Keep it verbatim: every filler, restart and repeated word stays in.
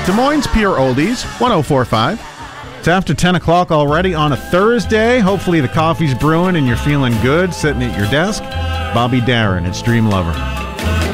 Des Moines Pure Oldies, one oh four point five. It's after ten o'clock already on a Thursday. Hopefully the coffee's brewing and you're feeling good sitting at your desk. Bobby Darin, it's Dream Lover.